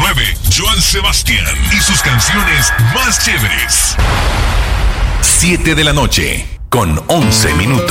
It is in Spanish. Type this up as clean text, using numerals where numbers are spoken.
Joan Sebastián y sus canciones más chéveres. 7 de la noche, con 11 minutos.